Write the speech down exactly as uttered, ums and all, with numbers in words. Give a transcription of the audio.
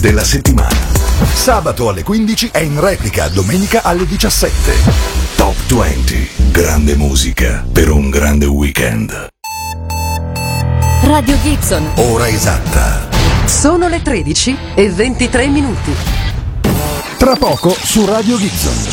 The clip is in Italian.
della settimana. Sabato alle quindici e in replica domenica alle diciassette. Top venti. Grande musica per un grande weekend. Radio Gibson. Ora esatta. Sono le tredici e ventitré minuti. Tra poco su Radio Gibson.